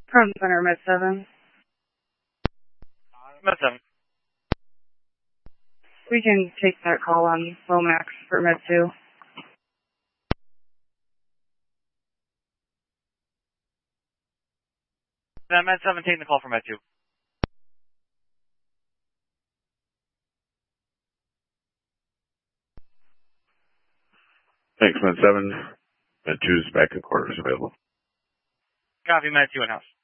From Center Med 7. Med 7. We can take that call on Lomax for Med 2. Med 7 taking the call from Med 2. Thanks, Med 7. Med 2's back in quarters available. Copy, Med 2 in-house.